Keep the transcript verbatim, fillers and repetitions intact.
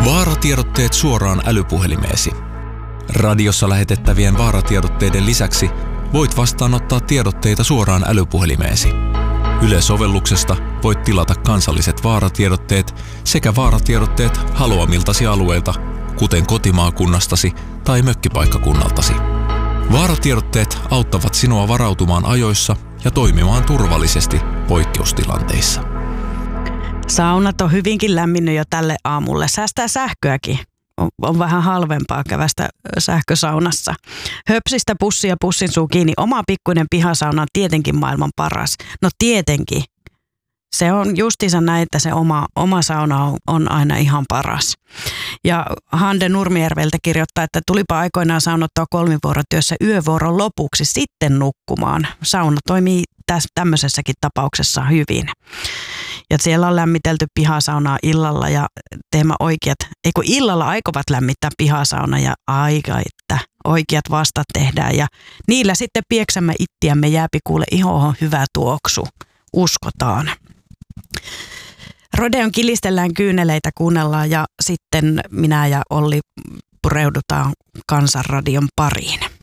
Vaaratiedotteet suoraan älypuhelimeesi. Radiossa lähetettävien vaaratiedotteiden lisäksi voit vastaanottaa tiedotteita suoraan älypuhelimeesi. Yle-sovelluksesta voit tilata kansalliset vaaratiedotteet sekä vaaratiedotteet haluamiltasi alueilta, kuten kotimaakunnastasi tai mökkipaikkakunnaltasi. Vaaratiedotteet auttavat sinua varautumaan ajoissa ja toimimaan turvallisesti poikkeustilanteissa. Saunat on hyvinkin lämminnyt jo tälle aamulle. Säästää sähköäkin. On, on vähän halvempaa kävästä sähkösaunassa. Höpsistä pussi ja pussin suu kiinni. Oma pikkuinen pihasauna on tietenkin maailman paras. No tietenkin. Se on justiinsa näin, että se oma, oma sauna on, on aina ihan paras. Ja Hande Nurmijärveltä kirjoittaa, että tulipa aikoinaan saunottaa kolmivuorotyössä yövuoron lopuksi sitten nukkumaan. Sauna toimii tässä tämmöisessäkin tapauksessa hyvin. Ja siellä on lämmitelty pihasaunaa illalla ja teemme oikeat, ei kun illalla aikovat lämmittää pihasauna ja aika, että oikeat vastat tehdään. Ja niillä sitten pieksämme ittiämme jääpi kuule ihoon hyvä tuoksu, uskotaan. Rodeon kilistellään kyyneleitä, kuunnellaan ja sitten minä ja Olli pureudutaan Kansanradion pariin.